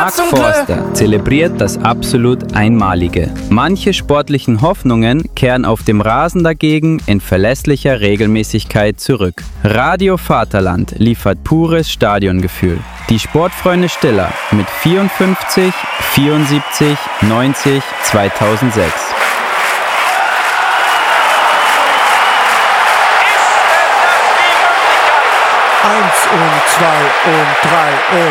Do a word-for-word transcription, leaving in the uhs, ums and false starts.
Mark Forster zelebriert das absolut Einmalige. Manche sportlichen Hoffnungen kehren auf dem Rasen dagegen in verlässlicher Regelmäßigkeit zurück. Radio Vaterland liefert pures Stadiongefühl. Die Sportfreunde Stiller mit vierundfünfzig, vierundsiebzig, neunzig, zweitausendsechs. Eins und zwei und drei und